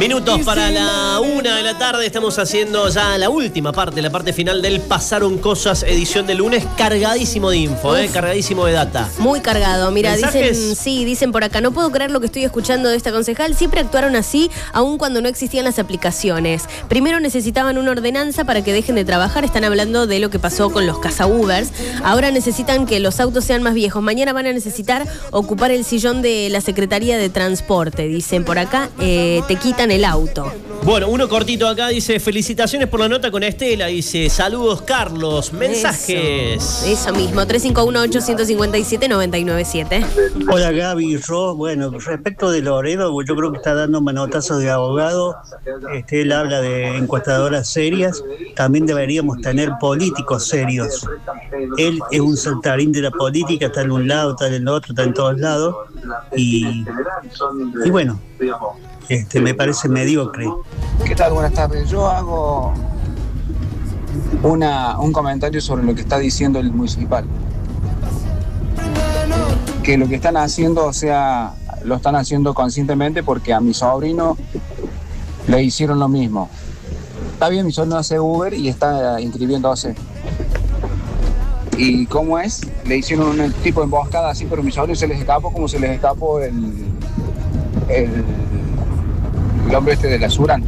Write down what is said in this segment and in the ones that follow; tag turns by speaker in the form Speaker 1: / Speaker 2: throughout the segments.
Speaker 1: Minutos para la 1 de la tarde. Estamos haciendo ya la última parte, la parte final del Pasaron Cosas, edición de lunes. Cargadísimo de info, cargadísimo de data.
Speaker 2: Muy cargado. Mira,
Speaker 1: ¿mensajes?
Speaker 2: dicen por acá: no puedo creer lo que estoy escuchando de esta concejal. Siempre actuaron así, aun cuando no existían las aplicaciones. Primero necesitaban una ordenanza para que dejen de trabajar. Están hablando de lo que pasó con los casa-Ubers. Ahora necesitan que los autos sean más viejos. Mañana van a necesitar ocupar el sillón de la Secretaría de Transporte. Dicen por acá, te quitan el auto.
Speaker 1: Bueno, uno cortito acá dice: felicitaciones por la nota con Estela. Dice: saludos, Carlos. Mensajes.
Speaker 2: Eso mismo, 351-857-997.
Speaker 3: Hola, Gaby, Ro. Bueno, respecto de Loredo, yo creo que está dando manotazos de abogado. Él habla de encuestadoras serias. También deberíamos tener políticos serios. Él es un saltarín de la política, está en un lado, está en el otro, está en todos lados. Y bueno, me parece mediocre.
Speaker 4: ¿Qué tal? Buenas tardes. Yo hago un comentario sobre lo que está diciendo el municipal. Que lo que están haciendo, lo están haciendo conscientemente, porque a mi sobrino le hicieron lo mismo. Está bien, mi sobrino hace Uber y está inscribiéndose. ¿Y cómo es? Le hicieron un tipo de emboscada así, pero mi sobrino se les escapó como se les escapó el hombre de la Surán.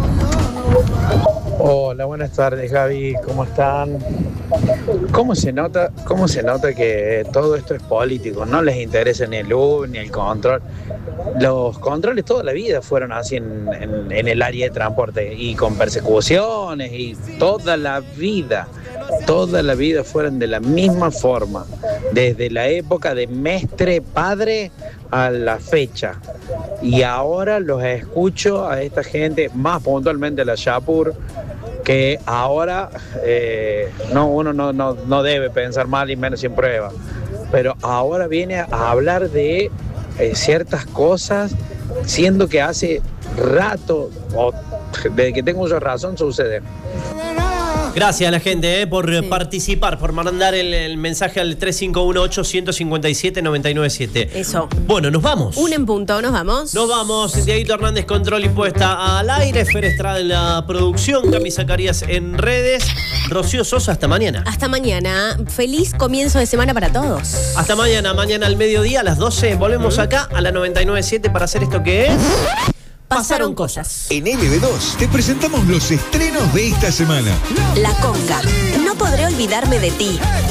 Speaker 5: Hola, buenas tardes, Gaby, ¿cómo están? ¿Cómo se nota que todo esto es político? No les interesa ni el Uber ni el control. Los controles toda la vida fueron así en el área de transporte, y con persecuciones, y toda la vida fueron de la misma forma, desde la época de Mestre Padre a la fecha. Y ahora los escucho a esta gente, más puntualmente a la Yapur, que ahora uno no debe pensar mal, y menos sin prueba, pero ahora viene a hablar de ciertas cosas, siendo que hace rato, o desde que tengo uso razón, sucede.
Speaker 1: Gracias a la gente por participar, por mandar el mensaje al 351-857-997.
Speaker 2: Eso.
Speaker 1: Bueno, nos vamos.
Speaker 2: 1 en punto, nos vamos.
Speaker 1: Nos vamos. Dieguito Hernández, control y puesta al aire. Fer Estrada en la producción. Cami Zacarías en redes. Rocío Sosa, hasta mañana.
Speaker 2: Hasta mañana. Feliz comienzo de semana para todos.
Speaker 1: Hasta mañana. Mañana al mediodía, a las 12. Volvemos acá a la 99.7 para hacer esto que es...
Speaker 2: Pasaron Cosas.
Speaker 6: En LB2 te presentamos los estrenos de esta semana.
Speaker 7: La Conga. No podré olvidarme de ti.